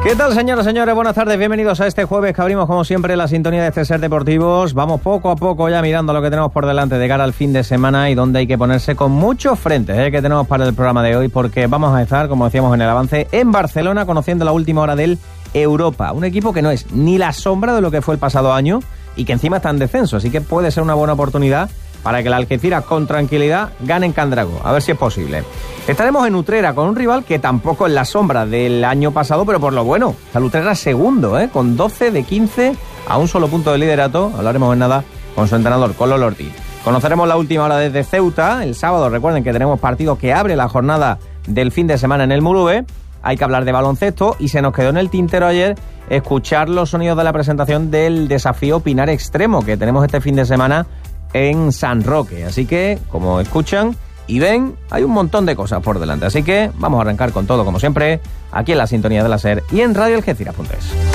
¿Qué tal, señoras y señores? Buenas tardes, bienvenidos a este jueves que abrimos como siempre la sintonía de este Ser Deportivos. Vamos poco a poco ya mirando lo que tenemos por delante de cara al fin de semana y donde hay que ponerse con muchos frentes que tenemos para el programa de hoy, porque vamos a estar, como decíamos en el avance, en Barcelona conociendo la última hora del Europa. Un equipo que no es ni la sombra de lo que fue el pasado año y que encima está en descenso, así que puede ser una buena oportunidad para que el Algeciras con tranquilidad gane en Candrago, a ver si es posible. Estaremos en Utrera con un rival que tampoco es la sombra del año pasado, pero por lo bueno. El Utrera segundo, con 12 de 15 a un solo punto de liderato. Hablaremos en nada con su entrenador, con Lolo Ortiz. Conoceremos la última hora desde Ceuta. El sábado, recuerden que tenemos partido que abre la jornada del fin de semana en el Murube. Hay que hablar de baloncesto y se nos quedó en el tintero ayer escuchar los sonidos de la presentación del desafío Pinar Extremo que tenemos este fin de semana en San Roque. Así que, como escuchan y ven, hay un montón de cosas por delante. Así que vamos a arrancar con todo, como siempre, aquí en la sintonía de la SER y en radioalgeciras.es.